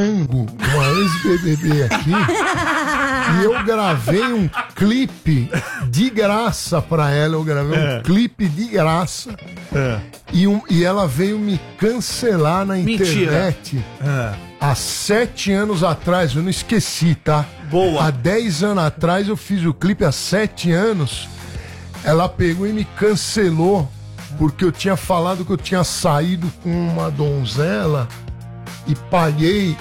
Morango, uma ex-BBB aqui, e eu gravei um clipe de graça pra ela. Eu gravei um clipe de graça. E ela veio me cancelar na internet há 7 anos atrás. Eu não esqueci, tá? Boa. Há 10 anos atrás eu fiz o clipe, há 7 anos. Ela pegou e me cancelou porque eu tinha falado que eu tinha saído com uma donzela e paguei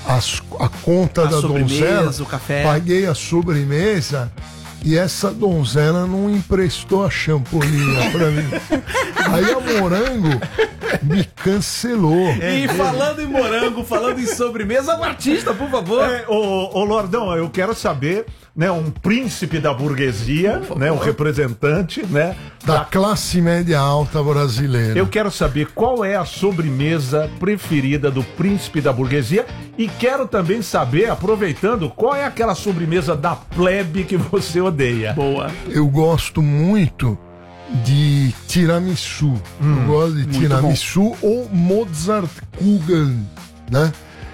a conta da donzela, o café. paguei a sobremesa e essa donzela não emprestou a champolinha pra mim. Aí a Morango me cancelou. E falando em morango, falando em sobremesa, o artista, por favor. Ô Lordão, eu quero saber, né, um príncipe da burguesia, né, um representante, né, Da classe média alta brasileira. eu quero saber qual é a sobremesa preferida do príncipe da burguesia e quero também saber, aproveitando, qual é aquela sobremesa da plebe que você odeia. Boa. Eu gosto muito de tiramisu. Eu gosto de tiramisu ou Mozartkugeln, né?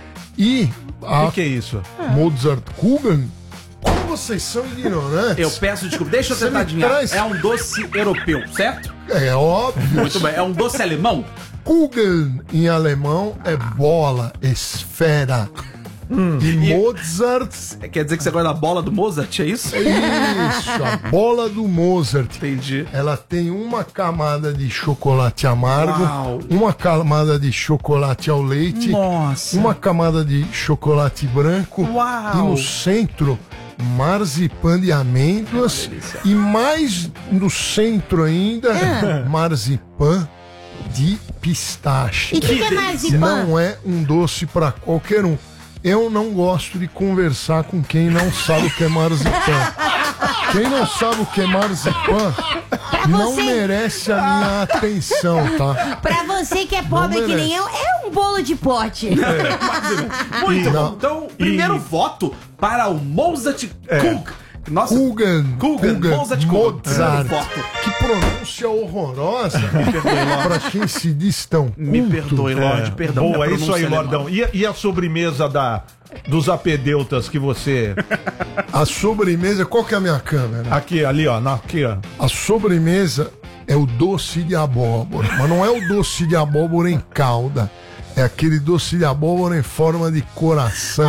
E O que é isso? Mozartkugeln, como vocês são ignorantes. Eu peço desculpa, deixa eu Você tentar me adivinhar. traz- É um doce europeu, certo? É óbvio. Muito bem. É um doce alemão? Kugeln em alemão é bola, esfera. E Mozart, Quer dizer que você gosta da bola do Mozart, é isso? isso, a bola do Mozart. Entendi. Ela tem uma camada de chocolate amargo, Uau. uma camada de chocolate ao leite, Nossa. uma camada de chocolate branco Uau. e no centro marzipan de amêndoas e mais no centro ainda marzipan de pistache. E o que é marzipan? Não é um doce para qualquer um. Eu não gosto de conversar com quem não sabe o que é marzipan. Quem não sabe o que é marzipan não você- merece a minha atenção, tá? Pra você que é pobre Não que nem merece. eu, é um bolo de pote. Muito Não. bom. Então, primeiro voto para o Mozart Kug. Nossa, Kugeln, Mozart Kug. Mozart. Primeiro voto. Que pronúncia horrorosa pra quem se diz tão culto. Me perdoe, Lorde, perdão. Boa, minha é isso aí, pronúncia Lordão. E a sobremesa dos apedeutas que você... A sobremesa, qual que é a minha câmera? Aqui, ali, ó. Aqui, ó. A sobremesa é o doce de abóbora, mas não é o doce de abóbora em calda. É aquele doce de abóbora em forma de coração.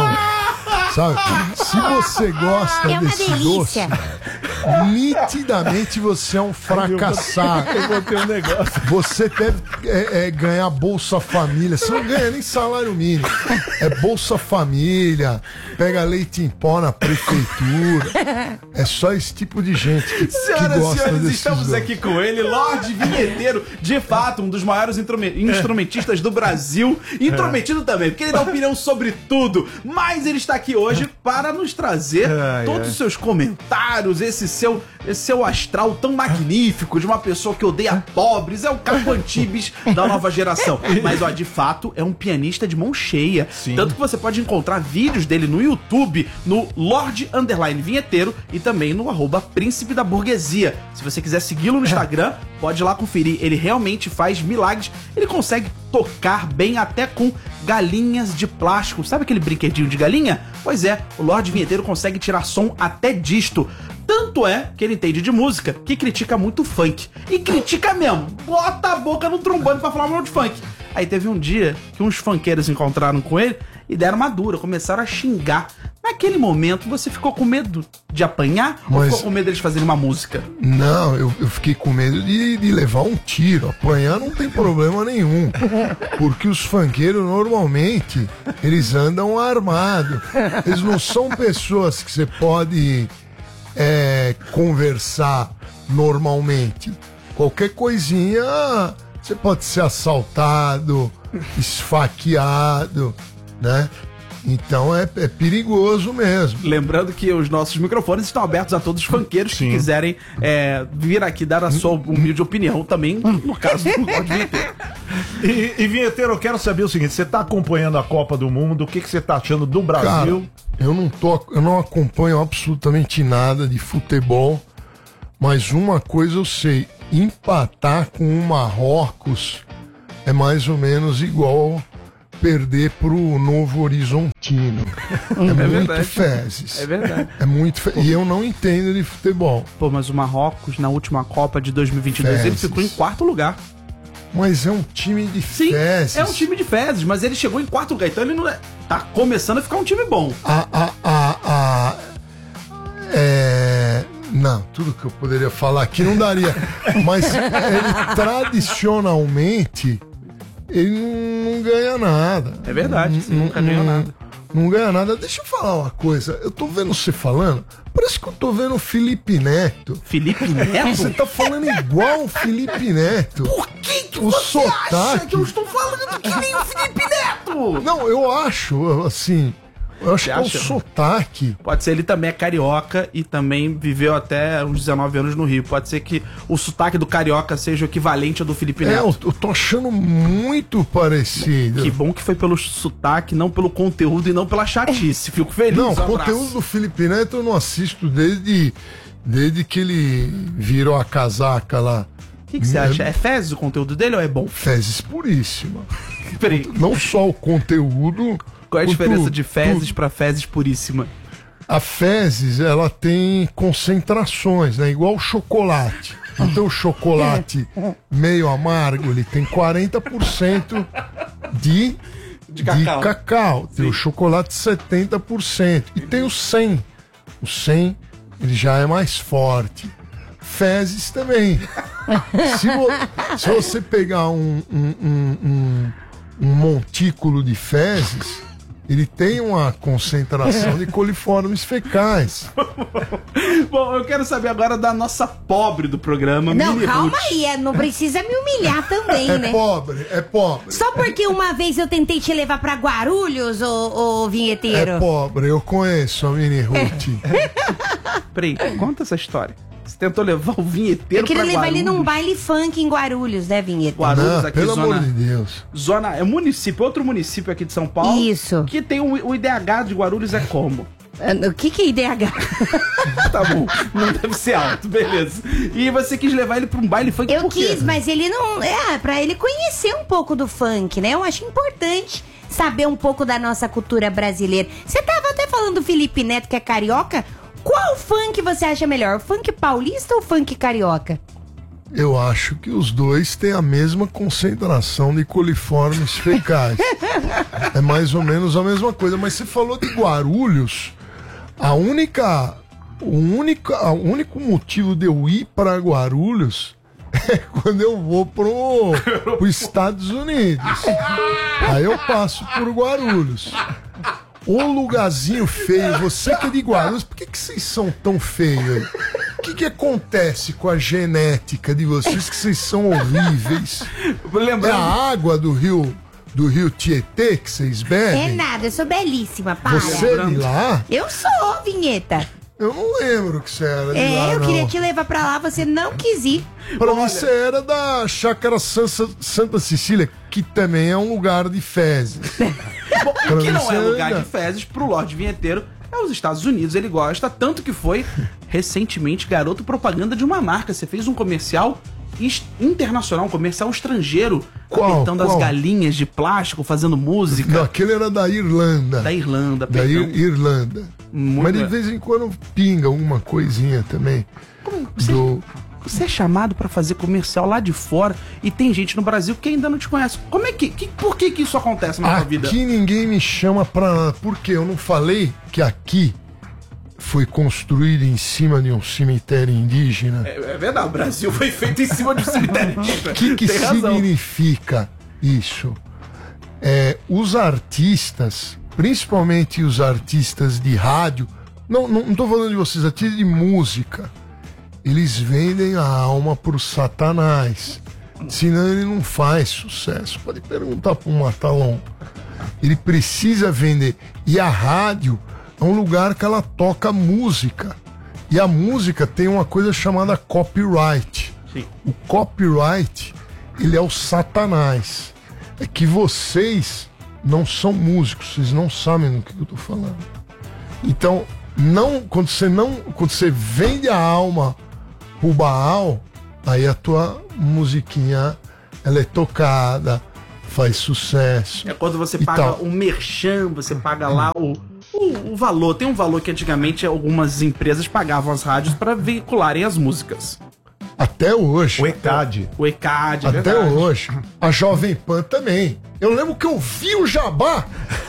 Sabe? Se você gosta É uma desse delícia. doce, nitidamente você é um fracassado. Eu vou ter um negócio. Você deve ganhar Bolsa Família. Você não ganha nem salário mínimo. É Bolsa Família, pega leite em pó na prefeitura. É só esse tipo de gente que Senhoras e gosta senhores, desses estamos doces. aqui com ele, Lorde Vinheteiro, de fato, um dos maiores instrumentistas do Brasil. Intrometido também, porque ele dá opinião sobre tudo. Mas ele está aqui hoje para nos trazer todos os seus comentários, esse seu astral tão magnífico de uma pessoa que odeia pobres, é o Caco Antibes da nova geração. Mas, ó, de fato, é um pianista de mão cheia. Sim. Tanto que você pode encontrar vídeos dele no YouTube, no Lorde_Vinheteiro e também no @Príncipe da Burguesia. Se você quiser segui-lo no Instagram, pode ir lá conferir. Ele realmente faz milagres. Ele consegue tocar bem até com galinhas de plástico. Sabe aquele brinquedinho de galinha? Pois é, o Lorde Vinheteiro consegue tirar som até disto. Tanto é que ele entende de música que critica muito funk. E critica mesmo. Bota a boca no trombone pra falar mal de funk. Aí teve um dia que uns funkeiros encontraram com ele e deram uma dura, começaram a xingar. Naquele momento, você ficou com medo de apanhar ou Mas- ficou com medo deles fazerem uma música? Não, eu fiquei com medo de levar um tiro. Apanhar não tem problema nenhum. Porque os funkeiros, normalmente, eles andam armados. Eles não são pessoas que você pode conversar normalmente. Qualquer coisinha, você pode ser assaltado, esfaqueado, né? Então é perigoso mesmo. Lembrando que os nossos microfones estão abertos a todos os funkeiros que quiserem vir aqui dar a sua humilde opinião também, no caso do Lorde Vinheteiro. E Vinheteiro, eu quero saber o seguinte: você tá acompanhando a Copa do Mundo, o que você tá achando do Brasil? Cara, eu não acompanho absolutamente nada de futebol, mas uma coisa eu sei: empatar com o Marrocos é mais ou menos igual perder pro Novo Horizontino. É muito verdade. fezes. É verdade. É muito E eu não entendo de futebol. Pô, mas o Marrocos, na última Copa de 2022, ele Fezes. ficou em 4º lugar. Mas é um time de Sim, fezes. é um time de fezes, mas ele chegou em 4º lugar, então ele não é... Tá começando a ficar um time bom. Não, tudo que eu poderia falar aqui não daria. Mas ele tradicionalmente ele não ganha nada. É verdade, você nunca ganhou nada. Não ganha nada. Deixa eu falar uma coisa. Eu tô vendo você falando, parece que eu tô vendo o Felipe Neto. Felipe Neto? Você tá falando igual o Felipe Neto. Por que o você acha sotaque? que eu estou falando que nem o Felipe Neto? Não, eu acho, assim... Eu acho que é o sotaque. Pode ser, ele também é carioca e também viveu até uns 19 anos no Rio. Pode ser que o sotaque do carioca seja o equivalente ao do Felipe Neto. Eu tô achando muito parecido. Que bom que foi pelo sotaque, não pelo conteúdo e não pela chatice. Fico feliz. Não, o abraço. conteúdo do Felipe Neto eu não assisto desde que ele virou a casaca lá. O que você acha? É fezes o conteúdo dele ou é bom? Fezes puríssima. Peraí, Não só o conteúdo... qual é a diferença de fezes tudo. pra fezes puríssima? A fezes, ela tem concentrações, né? Igual o chocolate. Então o chocolate meio amargo, ele tem 40% de cacau. Tem o chocolate 70%. E tem o 100. O 100, ele já é mais forte. Fezes também. Se você pegar um montículo de fezes, ele tem uma concentração de coliformes fecais. Bom, eu quero saber agora da nossa pobre do programa, Não, Mini calma Ruth. aí, não precisa me humilhar também, É né? pobre, é pobre. Só porque uma vez eu tentei te levar pra Guarulhos, ô vinheteiro. É pobre, eu conheço a Mini Ruth. Peraí, conta essa história. Você tentou levar o vinheteiro Eu queria pra levar ele Guarulhos? num baile funk em Guarulhos, né, vinheta? Guarulhos, Não, aqui, pelo zona... amor de Deus. Zona... É município, outro município aqui de São Paulo. Isso. Que tem o IDH de Guarulhos é como? O que é IDH? Tá bom, não deve ser alto, beleza. E você quis levar ele pra um baile funk Eu por quê? quis, mas ele não... pra ele conhecer um pouco do funk, né? Eu acho importante saber um pouco da nossa cultura brasileira. Você tava até falando do Felipe Neto, que é carioca. Qual funk você acha melhor? Funk paulista ou funk carioca? Eu acho que os dois têm a mesma concentração de coliformes fecais. É mais ou menos a mesma coisa. Mas você falou de Guarulhos. O único motivo de eu ir para Guarulhos é quando eu vou pros Estados Unidos. Aí eu passo por Guarulhos. Ô lugarzinho feio, você que é de Guarulhos, por que vocês são tão feios? O que acontece com a genética de vocês que vocês são horríveis? É a água do rio Tietê que vocês É bebem? nada, eu sou belíssima, para. Você é de lá? Eu sou, vinheta. Eu não lembro que você era de lá, Eu não. queria te levar pra lá, você não quis ir. Pra mim você era da Chácara Santa Cecília, que também é um lugar de fezes. Bom, Pra que mim não você é lugar ainda- de fezes pro Lorde Vinheteiro, é os Estados Unidos, ele gosta, tanto que foi recentemente garoto propaganda de uma marca. Você fez um comercial internacional, um comercial estrangeiro, Qual? apertando as galinhas de plástico, fazendo música. Não, aquele era da Irlanda. Da Irlanda, Da perdão. Irlanda. Muito Mas de bem. vez em quando pinga alguma coisinha também. Você é chamado pra fazer comercial lá de fora e tem gente no Brasil que ainda não te conhece. Como é por que isso acontece na sua vida? Aqui ninguém me chama pra nada. Porque eu não falei que aqui foi construído em cima de um cemitério indígena? É verdade, o Brasil foi feito em cima de um cemitério. O que Tem razão. significa isso? Os artistas, principalmente os artistas de rádio, não tô falando de vocês, artistas de música, eles vendem a alma pro Satanás. Senão ele não faz sucesso. Pode perguntar pro Matalon. Ele precisa vender. E a rádio é um lugar que ela toca música. E a música tem uma coisa chamada copyright. Sim. O copyright, ele é o Satanás. É que vocês não são músicos, vocês não sabem do que eu tô falando. Então, quando você vende a alma pro Baal, aí a tua musiquinha, ela é tocada, faz sucesso. É quando você E paga tal. um merchan, você paga lá o valor. Tem um valor que antigamente algumas empresas pagavam as rádios para veicularem as músicas. Até hoje. O ECAD. O ECAD, é Até verdade. hoje. A Jovem Pan também. Eu lembro que eu vi o jabá.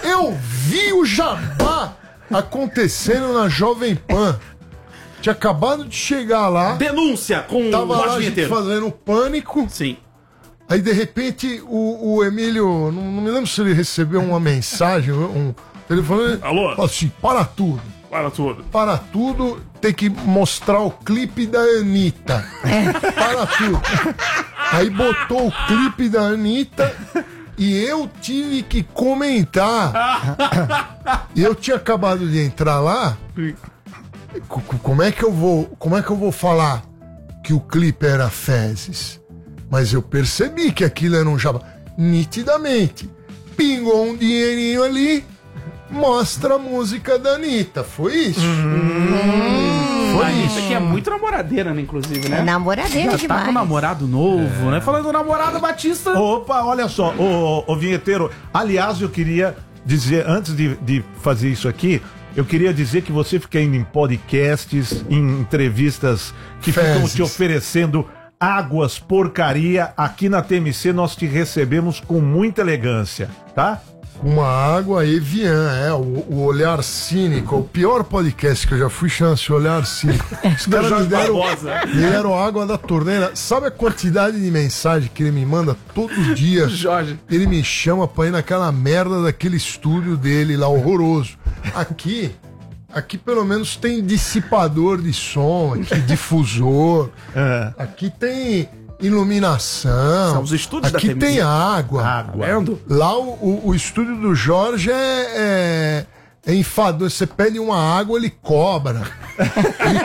Acontecendo na Jovem Pan. Tinha acabado de chegar lá. Denúncia com Tava o lá a Jorge gente Vinheteiro. fazendo Pânico. Sim. Aí de repente o Emílio, não me lembro se ele recebeu uma mensagem, ele falou, Alô? assim, para tudo. Para tudo, tem que mostrar o clipe da Anitta. Para tudo. Aí botou o clipe da Anitta e eu tive que comentar. E eu tinha acabado de entrar lá. Como é que eu vou falar que o clipe era fezes? Mas eu percebi que aquilo era um jabá. Nitidamente. Pingou um dinheirinho ali, mostra a música da Anitta. Foi isso. Foi Isso isso. aqui é muito namoradeira, né, inclusive, né? É namoradeira Já demais. tá com um namorado novo, né? Falando do namorado, Batista... Opa, olha só, ô vinheteiro. Aliás, eu queria dizer, antes de fazer isso aqui, eu queria dizer que você fica indo em podcasts, em entrevistas que ficam Fezes. te oferecendo águas, porcaria. Aqui na TMC nós te recebemos com muita elegância, tá? Uma água Evian, o Olhar Cínico. O pior podcast que eu já fui, chama-se Olhar Cínico. Os caras Jorge me deram água da torneira. Sabe a quantidade de mensagem que ele me manda todo dia? Jorge. Ele me chama pra ir naquela merda daquele estúdio dele lá, horroroso. Aqui pelo menos tem dissipador de som, aqui difusor. Aqui tem iluminação. São os estúdios da aqui TMZ. tem água. Tá vendo? Lá o estúdio do Jorge é enfadonho. Você pede uma água, ele cobra. Ele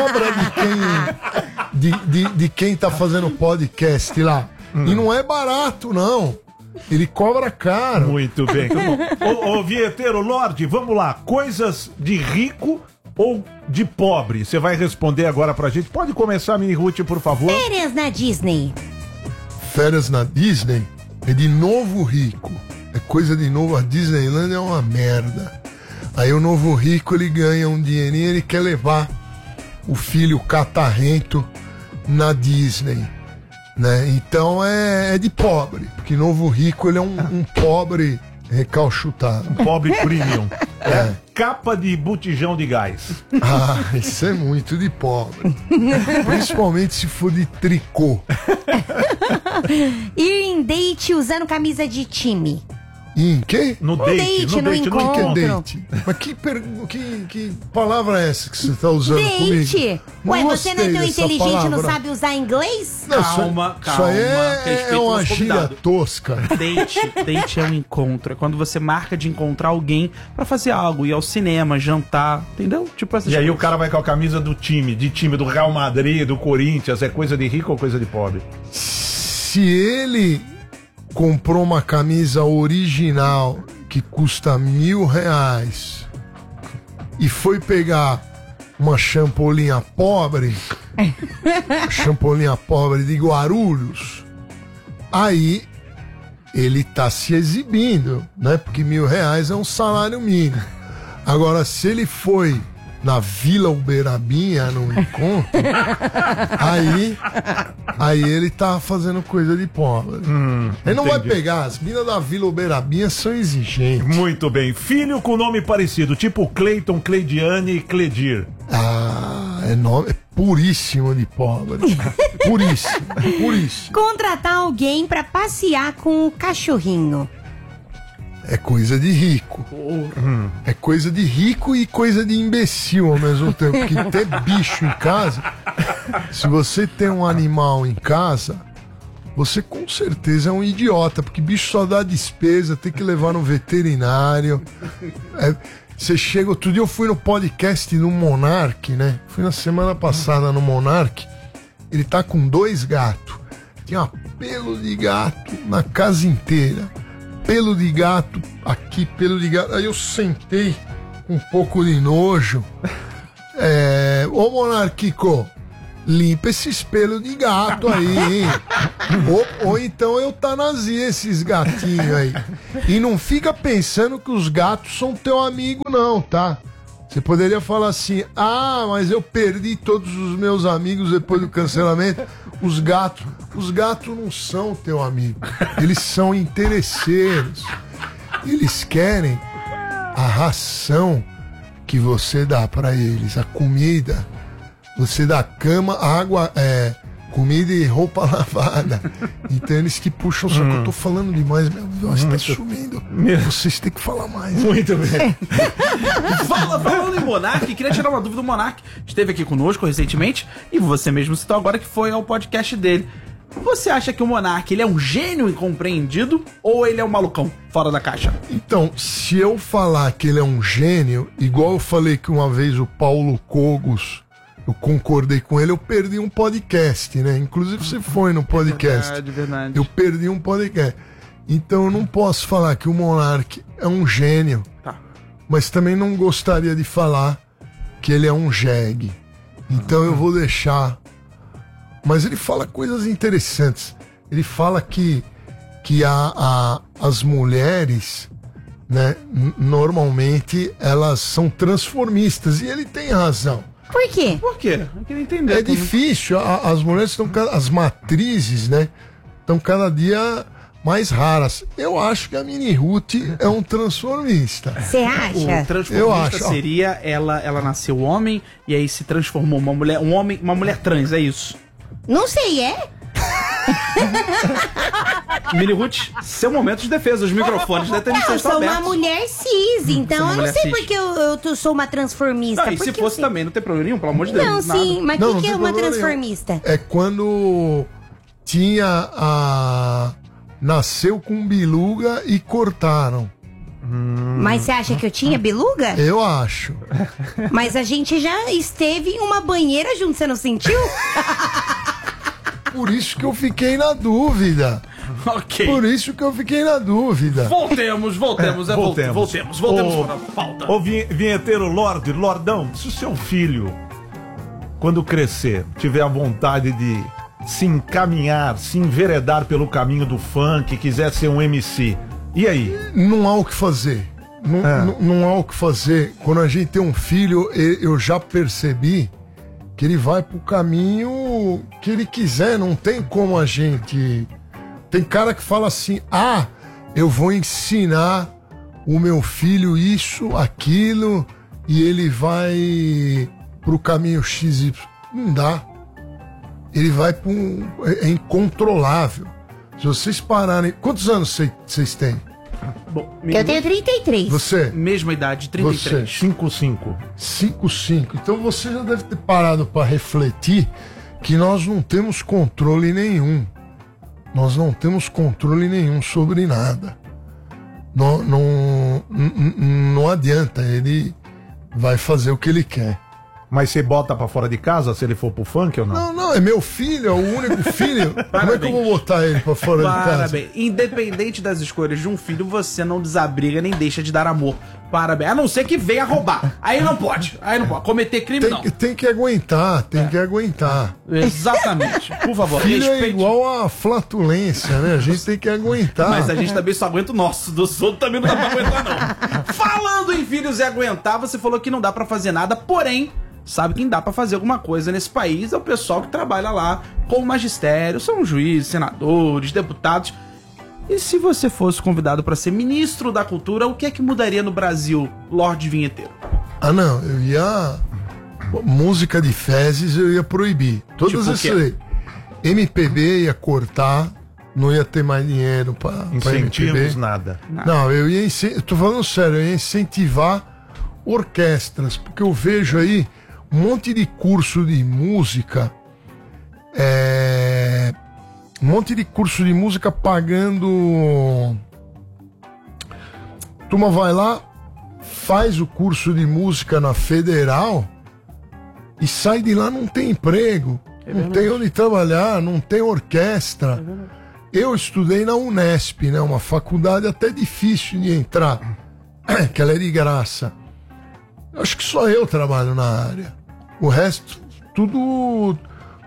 cobra de quem tá fazendo podcast lá. E não é barato, não. Ele cobra caro. Muito bem. Ô vinheteiro, Lorde, vamos lá. Coisas de rico ou de pobre? Você vai responder agora pra gente. Pode começar, Mini Ruth, por favor. Férias na Disney. Férias na Disney é de novo rico. É coisa de novo. A Disneyland é uma merda. Aí o novo rico, ele ganha um dinheirinho, ele quer levar o filho catarrento na Disney, né? Então é de pobre, porque novo rico, ele é um pobre recalchutado. Pobre premium. Capa de botijão de gás. Ah, isso é muito de pobre. Principalmente se for de tricô. Ir em date usando camisa de time. E em quê? No date, no O que é encontro. date? Mas que palavra é essa que você está usando comigo? Date! Ué, Não você não é gostei tão dessa inteligente e não palavra. sabe usar inglês? Não, Calma, isso aí é respeita o uma nosso gíria convidado. tosca. Date é um encontro. É quando você marca de encontrar alguém pra fazer algo, ir ao cinema, jantar, entendeu? Tipo essas E aí o coisas. cara vai com a camisa do time do Real Madrid, do Corinthians. É coisa de rico ou coisa de pobre? Se ele comprou uma camisa original que custa R$1.000 e foi pegar uma champolinha pobre de Guarulhos, aí ele tá se exibindo, né? Porque R$1.000 é um salário mínimo. Agora, se ele foi na Vila Uberabinha, no encontro, aí ele tá fazendo coisa de pobre. Ele não vai entendi. pegar, as minas da Vila Uberabinha são exigentes. Muito bem. Filho com nome parecido, tipo Cleiton, Cleidiane e Cledir. Ah, é puríssimo de pobre. Puríssimo. Contratar alguém pra passear com o cachorrinho. É coisa de rico. É coisa de rico e coisa de imbecil ao mesmo tempo. Porque ter bicho em casa, se você tem um animal em casa, você com certeza é um idiota, porque bicho só dá despesa, tem que levar no veterinário. Você chega, outro dia eu fui no podcast do Monark, né? Fui na semana passada no Monark. Ele tá com 2 gatos. Tinha pelo de gato na casa inteira. Pelo de gato aqui, pelo de gato. Aí eu sentei com um pouco de nojo. Ô Monarquico, limpa esses pelos de gato aí, hein? Ou então eutanasia esses gatinhos aí. E não fica pensando que os gatos são teu amigo, não, tá? Você poderia falar assim: ah, mas eu perdi todos os meus amigos depois do cancelamento. Os gatos não são teu amigo. Eles são interesseiros. Eles querem a ração que você dá pra eles, a comida. Você dá cama, água, comida e roupa lavada. Então eles que puxam, só que eu tô falando demais, minha voz tá sumindo. Vocês têm que falar mais. Muito bem. Falando em Monark, queria tirar uma dúvida. O Monark esteve aqui conosco recentemente e você mesmo citou agora que foi ao podcast dele. Você acha que o Monark, ele é um gênio incompreendido ou ele é um malucão fora da caixa? Então, se eu falar que ele é um gênio, igual eu falei que uma vez o Paulo Cogos, eu concordei com ele, eu perdi um podcast, né? Inclusive você foi no podcast. Verdade. Eu perdi um podcast. Então eu não posso falar que o Monark é um gênio, Tá. mas também não gostaria de falar que ele é um jegue. Então eu vou deixar. Mas ele fala coisas interessantes. Ele fala que as mulheres, né, normalmente elas são transformistas. E ele tem razão. Por quê? Por quê? Eu queria entender. É difícil. As mulheres estão, as matrizes, né, estão cada dia mais raras. Eu acho que a Mini Ruth é um transformista. Você acha? O Eu transformista acho. seria ela nasceu homem e aí se transformou uma mulher trans, é isso? Não sei, é? Mini Ruth, seu momento de defesa, os microfones devem ter Não, eu estão sou uma abertos. mulher cis, então uma eu não mulher sei cis. porque eu sou uma transformista. Não, e Por se que fosse eu- também, não tem problema nenhum, pelo amor de Deus. Não, nada. sim, mas Não, o não que é tem uma problema nenhum. transformista? É quando nasceu com biluga e cortaram. Mas você acha que eu tinha beluga? Eu acho. Mas a gente já esteve em uma banheira junto, você não sentiu? Por isso que eu fiquei na dúvida. Ok. Por isso que eu fiquei na dúvida. Voltemos para a pauta. Ô, vinheteiro Lordão, se o seu filho, quando crescer, tiver a vontade de se encaminhar, se enveredar pelo caminho do funk, quiser ser um MC, e aí? Não há o que fazer. Não há o que fazer. Quando a gente tem um filho, eu já percebi que ele vai pro caminho que ele quiser. Não tem como a gente... Tem cara que fala assim: ah, eu vou ensinar o meu filho isso, aquilo, e ele vai pro caminho XY. Não dá. Ele vai pro... É incontrolável. Se vocês pararem... Quantos anos vocês têm? Bom, Eu tenho 33. Você? mesma idade, 33. 5-5. 5-5. Então você já deve ter parado para refletir que nós não temos controle nenhum. Nós não temos controle nenhum sobre nada. Não adianta, ele vai fazer o que ele quer. Mas você bota pra fora de casa se ele for pro funk ou não? Não, é meu filho, é o único filho. Como é que eu vou botar ele pra fora de casa? Parabéns. Independente das escolhas de um filho, você não desabriga nem deixa de dar amor. Parabéns. A não ser que venha roubar. Aí não pode. Cometer crime, não. Tem que aguentar, tem que aguentar. Exatamente. Por favor, Filho é respeite. igual a flatulência, né? A gente tem que aguentar. Mas a gente também só aguenta o nosso. Dos outros também não dá pra aguentar, não. Falando em filhos e aguentar, você falou que não dá pra fazer nada, porém... Sabe quem dá pra fazer alguma coisa nesse país é o pessoal que trabalha lá com o magistério, são juízes, senadores, deputados. E se você fosse convidado pra ser ministro da cultura, o que é que mudaria no Brasil, Lorde Vinheteiro? Ah, não, eu ia... Música de fezes eu ia proibir. Todas Tipo o essas quê? aí. MPB ia cortar, não ia ter mais dinheiro pra Incentivos, MPB. nada. Não, eu ia... Tô falando sério, eu ia incentivar orquestras, porque eu vejo aí um monte de curso de música, um monte de curso de música pagando. Turma vai lá, faz o curso de música na Federal e sai de lá, não tem emprego, não tem onde trabalhar, não tem orquestra. Eu estudei na Unesp, né, uma faculdade até difícil de entrar, que ela é de graça. Acho que só eu trabalho na área. O resto,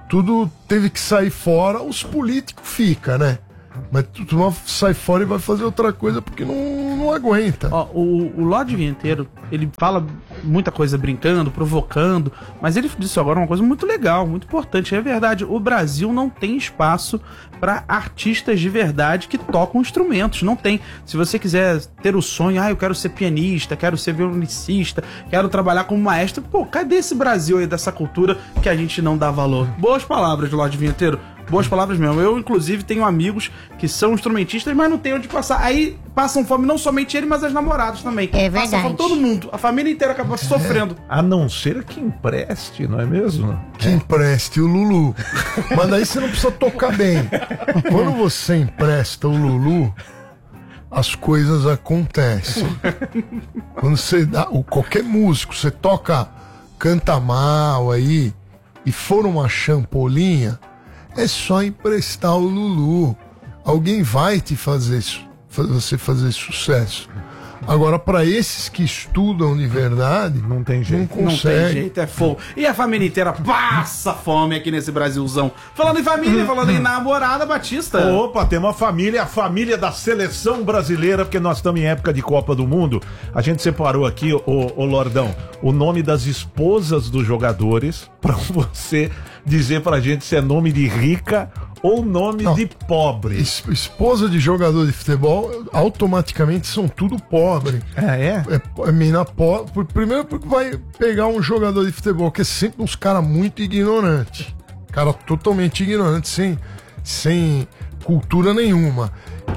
tudo teve que sair fora, os políticos ficam, né? Mas tu sai fora e vai fazer outra coisa porque não aguenta. Ó, o Lorde Vinheteiro, ele fala muita coisa brincando, provocando, mas ele disse agora uma coisa muito legal, muito importante. É verdade, o Brasil não tem espaço para artistas de verdade que tocam instrumentos. Não tem. Se você quiser ter o sonho, eu quero ser pianista, quero ser violonicista, quero trabalhar como maestro, pô, cadê esse Brasil aí, dessa cultura que a gente não dá valor? Boas palavras, Lorde Vinheteiro. Boas palavras mesmo. Eu, inclusive, tenho amigos que são instrumentistas, mas não tem onde passar. Aí passam fome não somente ele, mas as namoradas também. É verdade. Passa fome todo mundo. A família inteira acaba sofrendo. A não ser que empreste, não é mesmo? Que empreste o Lulu. Mas daí você não precisa tocar bem. Quando você empresta o Lulu, as coisas acontecem. Quando você dá, qualquer músico, você canta mal aí, e for uma champolinha, é só emprestar o Lulu. Alguém vai te fazer você fazer sucesso. Agora, para esses que estudam de verdade, não tem jeito. Não tem jeito, é fogo. E a família inteira passa fome aqui nesse Brasilzão. Falando em família, falando em namorada, Batista. Opa, tem uma família, a família da seleção brasileira, porque nós estamos em época de Copa do Mundo. A gente separou aqui, ô Lordão, o nome das esposas dos jogadores, pra você dizer pra gente se é nome de rica ou nome de pobre. Esposa de jogador de futebol, automaticamente são tudo pobre. É mina pobre. Primeiro porque vai pegar um jogador de futebol, que é sempre uns caras muito ignorantes. Cara totalmente ignorante, sem cultura nenhuma.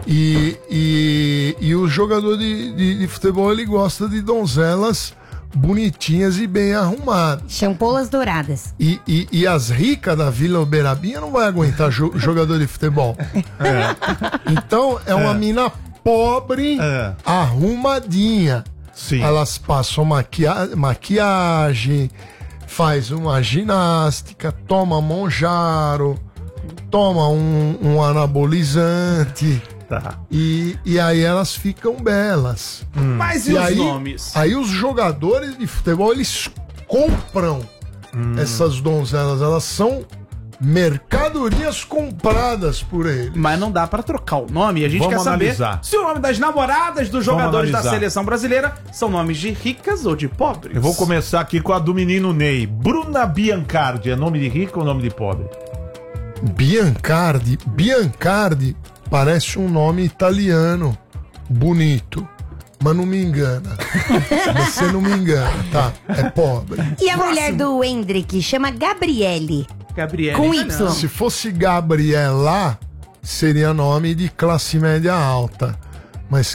E o jogador de futebol, ele gosta de donzelas bonitinhas e bem arrumadas. Champolas douradas. E as ricas da Vila Uberabinha não vai aguentar jogador de futebol. Então é uma mina pobre, arrumadinha. Sim. Elas passam maquiagem, faz uma ginástica, toma monjaro, toma um anabolizante. Tá. E aí elas ficam belas. Mas e os nomes? Aí os jogadores de futebol, eles compram essas donzelas. Elas são mercadorias compradas por eles. Mas não dá pra trocar o nome. A gente quer saber se o nome das namoradas dos jogadores da seleção brasileira são nomes de ricas ou de pobres. Eu vou começar aqui com a do menino Ney. Bruna Biancardi, é nome de rica ou nome de pobre? Biancardi parece um nome italiano, bonito, mas não me engana. Você não me engana, tá? É pobre. E a mulher do Hendrick chama Gabriele. Com Y. Se fosse Gabriela, seria nome de classe média alta. Mas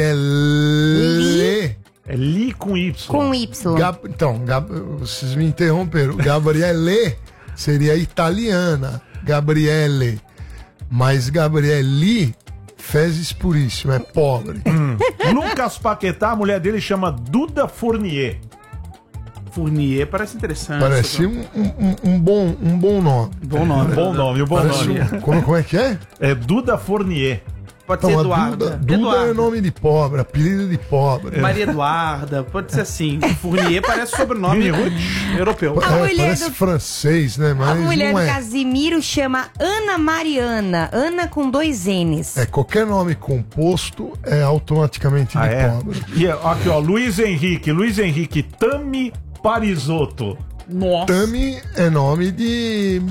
Gabriele... É Li com Y. Com Y. Vocês me interromperam. Gabriele seria italiana. Gabriele. Mas Gabrieli, fezes puríssimo, é pobre. Lucas Paquetá, a mulher dele chama Duda Fournier. Fournier parece interessante. Parece um bom nome. Bom nome. Como é que é? É Duda Fournier. Pode ser Eduarda. Duda é nome de pobre, apelido de pobre. Maria Eduarda, pode ser assim. Fournier parece sobrenome europeu. Parece francês, né? Mas a mulher não do Casimiro chama Ana Mariana. Ana com 2 N's. Qualquer nome composto é automaticamente de pobre. E aqui, ó, Luiz Henrique Tami Parisotto. Nossa. Tami é nome de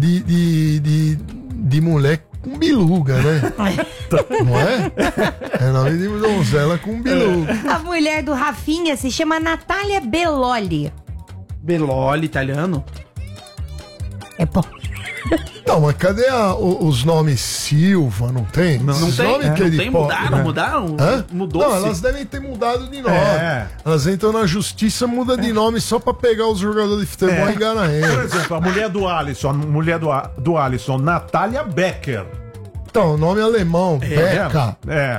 mulher com biluga, né? Não é? É nome de donzela com biluga. A mulher do Rafinha se chama Natália Belloli. Belloli, italiano? É bom. Não, mas cadê os nomes Silva? Não tem? Não tem? Mudaram? Hã? Mudou-se? Não, elas devem ter mudado de nome. Elas entram na justiça, muda de nome só pra pegar os jogadores de futebol e enganar eles. Por exemplo, a mulher do Alisson, Natália Becker. Então, nome alemão, Becker.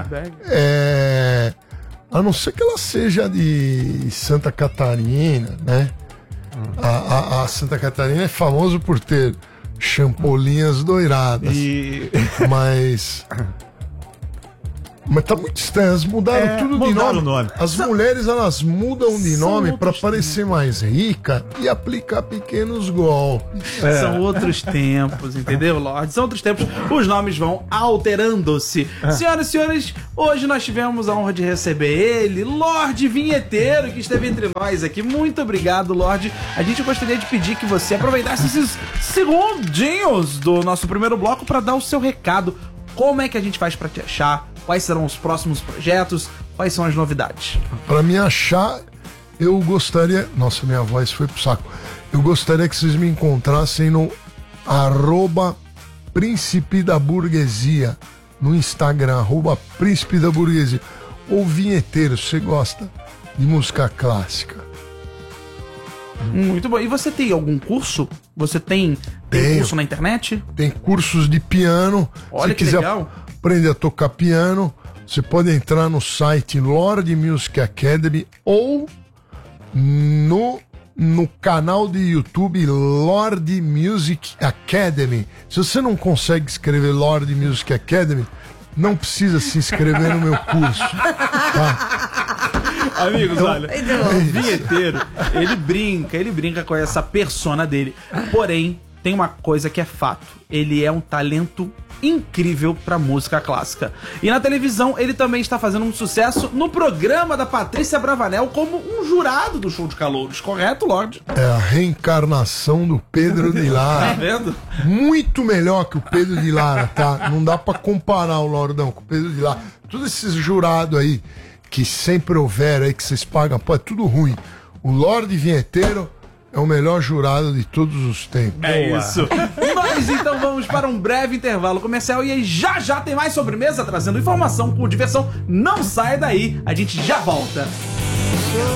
A não ser que ela seja de Santa Catarina, né? A Santa Catarina é famoso por ter champolinhas doiradas. Mas Mas tá muito estranho, elas mudaram tudo de mudaram nome. o nome. As mulheres, elas mudam de São nome pra outros parecer mais rica e aplicar pequenos golpes. São outros tempos, entendeu, Lorde? São outros tempos. Os nomes vão alterando-se. Senhoras e senhores, hoje nós tivemos a honra de receber ele, Lorde Vinheteiro, que esteve entre nós aqui. Muito obrigado, Lorde. A gente gostaria de pedir que você aproveitasse esses segundinhos do nosso primeiro bloco para dar o seu recado. Como é que a gente faz para te achar? Quais serão os próximos projetos? Quais são as novidades? Pra me achar, eu gostaria... Nossa, minha voz foi pro saco. Eu gostaria que vocês me encontrassem no @Príncipe da Burguesia, no Instagram, @Príncipe da Burguesia. Ou Vinheteiro, se você gosta de música clássica. Muito bom. E você tem algum curso? Você tem Tenho. curso na internet? Tem cursos de piano. Olha Se que quiser legal. aprender a tocar piano, você pode entrar no site Lorde Music Academy ou no canal de YouTube Lorde Music Academy. Se você não consegue escrever Lorde Music Academy, não precisa se inscrever no meu curso. Tá? Amigos, olha, o Vinheteiro, ele brinca com essa persona dele. Porém, tem uma coisa que é fato. Ele é um talento incrível pra música clássica. E na televisão, ele também está fazendo um sucesso no programa da Patrícia Bravanel como um jurado do Show de Calouros. Correto, Lorde? É a reencarnação do Pedro de Tá Lara. vendo? Muito melhor que o Pedro de Lara, tá? Não dá pra comparar o Lordão com o Pedro de Lara. Todos esses jurados aí, que sempre houveram aí, que vocês pagam, pô, é tudo ruim. O Lorde Vinheteiro é o melhor jurado de todos os tempos. É isso. Nós então vamos para um breve intervalo comercial e aí já tem mais sobremesa trazendo informação com diversão. Não saia daí, a gente já volta.